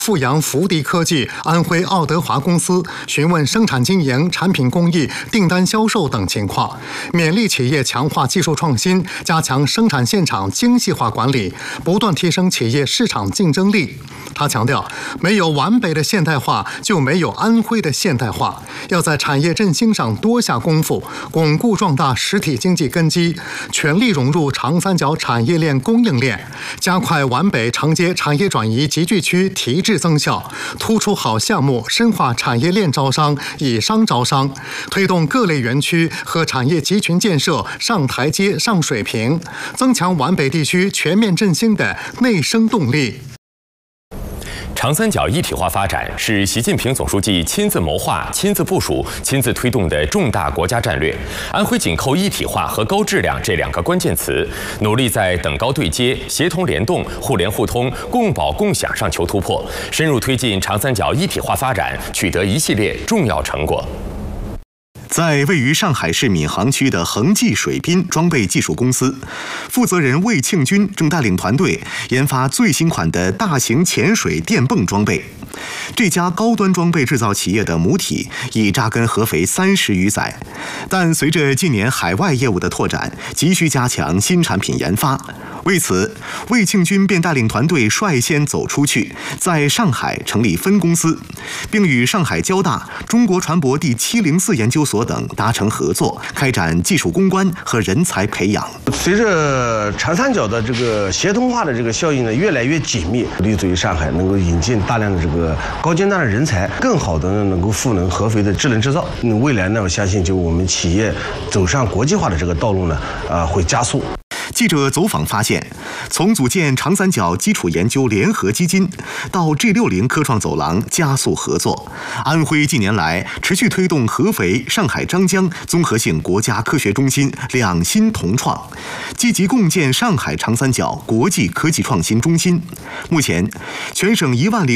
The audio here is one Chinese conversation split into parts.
阜阳福迪科技、安徽奥德华公司询问生产经营、产品工艺、订单销售等情况，勉励企业强化技术创新，加强生产现场精细化管理，不断提升企业市场竞争力。他强调，没有皖北的现代化，就没有安徽的现代化，要在产业振兴上多下功夫，巩固壮大实体经济根基，全力融入长三角产业链供应链，加快皖北承接产业转移集聚区提质增效，突出好项目，深化产业链招商，以商招商，推动各类园区和产业集群建设上台阶、上水平，增强皖北地区全面振兴的内生动力。 长三角一体化发展是习近平总书记亲自谋划、亲自部署、亲自推动的重大国家战略。安徽紧扣一体化和高质量这两个关键词，努力在等高对接、协同联动、互联互通、共保共享上求突破，深入推进长三角一体化发展，取得一系列重要成果。 在位于上海市闵行区的恒技水滨装备技术公司，负责人魏庆军正带领团队研发最新款的大型潜水电泵装备。这家高端装备制造企业的母体已扎根合肥30余载，但随着近年海外业务的拓展，急需加强新产品研发。为此，魏庆军便带领团队率先走出去，在上海成立分公司，并与上海交大、中国船舶第704研究所等达成合作，开展技术攻关和人才培养。 随着长三角的这个协同化的这个效应呢越来越紧密，立足于上海，能够引进大量的这个高尖端的人才，更好的能够赋能合肥的智能制造。未来呢，我相信就我们企业走上国际化的这个道路呢，会加速。 记者走访发现，从组建长三角基础研究联合基金到 G60 科创走廊加速合作，安徽近年来持续推动合肥、上海张江综合性国家科学中心两新同创，积极共建上海长三角国际科技创新中心。目前，全省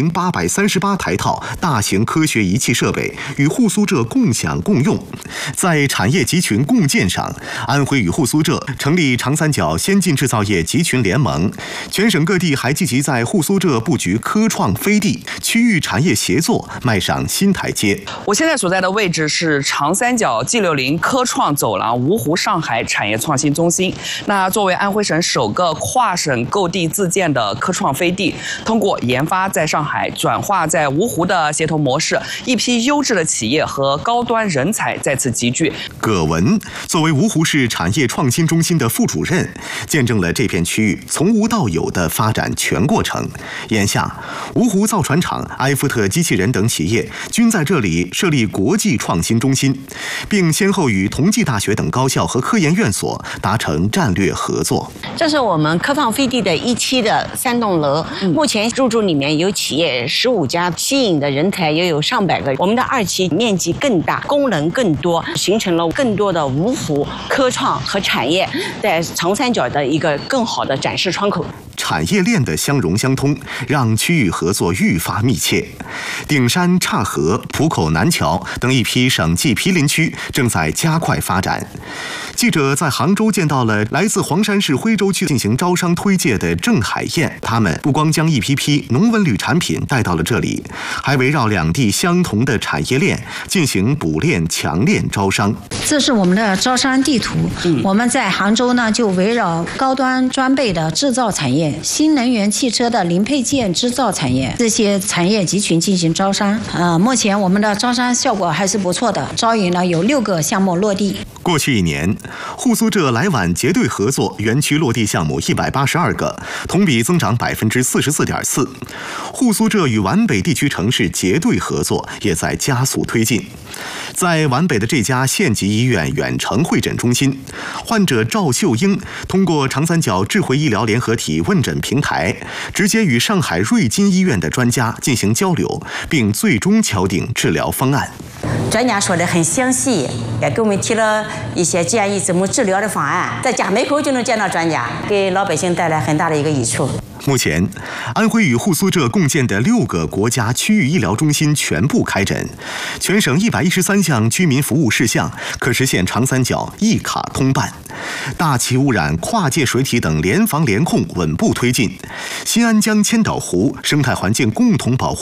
10838台套大型科学仪器设备与沪苏浙共享共用。在产业集群共建上，安徽与沪苏浙成立长三角先进制造业集群联盟，全省各地还积极在沪苏浙布局科创飞地，区域产业协作迈上新台阶。 我现在所在的位置是长三角 G60 科创走廊芜湖上海产业创新中心。那作为安徽省首个跨省购地自建的科创飞地，通过研发在上海、转化在芜湖的协同模式，一批优质的企业和高端人才在此集聚。 葛文作为芜湖市产业创新中心的副主任，见证了这片区域从无到有的发展全过程。眼下，芜湖造船厂、埃夫特机器人等企业均在这里设立国际创新中心，并先后与同济大学等高校和科研院所达成战略合作。 这是我们科创飞地的1期的3栋楼，目前入驻里面有企业15家，吸引的人才也有上百个。我们的2期面积更大，功能更多，形成了更多的芜湖科创和产业在长三角的一个更好的展示窗口。 产业链的相融相通，让区域合作愈发密切。顶山、岔河、浦口南桥等一批省际毗邻区正在加快发展。记者在杭州见到了来自黄山市徽州区进行招商推介的郑海燕，他们不光将一批批农文旅产品带到了这里，还围绕两地相同的产业链进行补链、强链招商。 这是我们的招商地图。我们在杭州呢，就围绕高端装备的制造产业、新能源汽车的零配件制造产业这些产业集群进行招商。目前我们的招商效果还是不错的，招引了有6个项目落地。 过去1年，沪苏浙来皖结对合作园区落地项目182个，同比增长44.4%。沪苏浙与皖北地区城市结对合作也在加速推进。在皖北的这家县级医院远程会诊中心，患者赵秀英通过长三角智慧医疗联合体问诊平台，直接与上海瑞金医院的专家进行交流，并最终敲定治疗方案。 专家说的很详细，也给我们提了一些建议怎么治疗的方案，在家门口就能见到专家，给老百姓带来很大的一个益处。 目前，安徽与沪苏浙共建的6个国家区域医疗中心全部开诊，全省113项居民服务事项可实现长三角一卡通办，大气污染、跨界水体等联防联控稳步推进，新安江千岛湖生态环境共同保护